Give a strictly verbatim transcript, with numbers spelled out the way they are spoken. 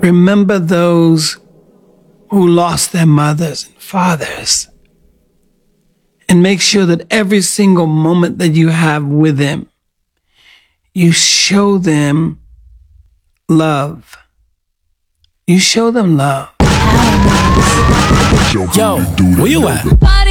Remember those who lost their mothers and fathers. And make sure that every single moment that you have with them, you show them love. You show them love. Yo, where you at?